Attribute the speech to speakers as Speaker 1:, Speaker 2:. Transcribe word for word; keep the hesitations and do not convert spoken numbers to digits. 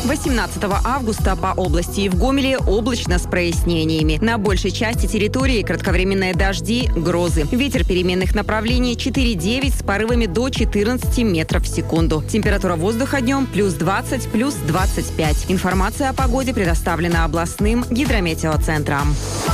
Speaker 1: восемнадцатого августа по области и в Гомеле облачно с прояснениями. На большей части территории кратковременные дожди, грозы. Ветер переменных направлений четыре-девять с порывами до четырнадцати метров в секунду. Температура воздуха днем плюс двадцать, плюс двадцать пять. Информация о погоде предоставлена областным гидрометеоцентром.